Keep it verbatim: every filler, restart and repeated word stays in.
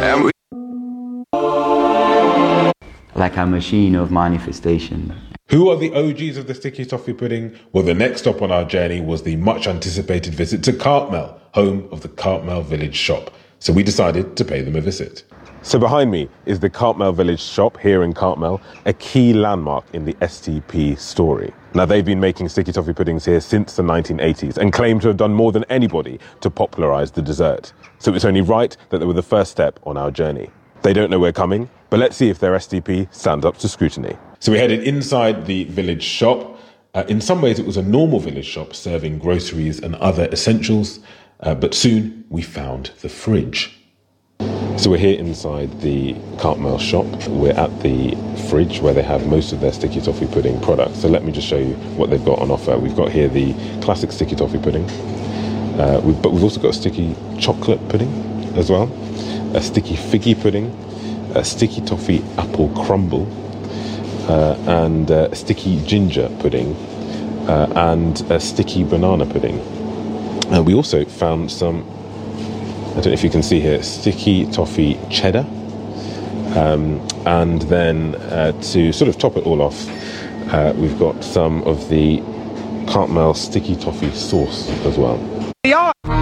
And we like a machine of manifestation. Who are the O Gs of the sticky toffee pudding? Well, the next stop on our journey was the much anticipated visit to Cartmel, home of the Cartmel Village shop. So we decided to pay them a visit. So behind me is the Cartmel Village shop here in Cartmel, a key landmark in the S T P story. Now, they've been making sticky toffee puddings here since the nineteen eighties and claim to have done more than anybody to popularise the dessert. So it's only right that they were the first step on our journey. They don't know we're coming, but let's see if their S T P stands up to scrutiny. So we headed inside the village shop. Uh, in some ways, it was a normal village shop serving groceries and other essentials, uh, but soon we found the fridge. So we're here inside the Cartmel shop. We're at the fridge where they have most of their sticky toffee pudding products. So let me just show you what they've got on offer. We've got here the classic sticky toffee pudding, uh, we've, but we've also got a sticky chocolate pudding as well, a sticky figgy pudding, a sticky toffee apple crumble, uh, and uh, a sticky ginger pudding, uh, and a sticky banana pudding. And we also found some, I don't know if you can see here, sticky toffee cheddar. Um, and then uh, to sort of top it all off, uh, we've got some of the Cartmel sticky toffee sauce as well. are.